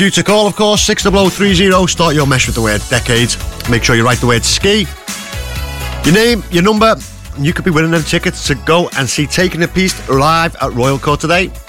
Due to call, of course, 60030. Start your mess with the word decades. Make sure you write the word ski, your name, your number, and you could be winning them tickets to go and see Taking a Piece live at Royal Court today.